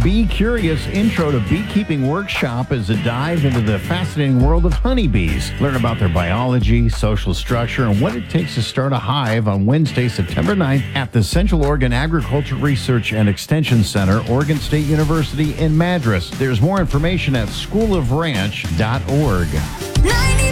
Bee Curious Intro to Beekeeping Workshop is a dive into the fascinating world of honeybees. Learn about their biology, social structure, and what it takes to start a hive on Wednesday, September 9th at the Central Oregon Agriculture Research and Extension Center, Oregon State University in Madras. There's more information at schoolofranch.org.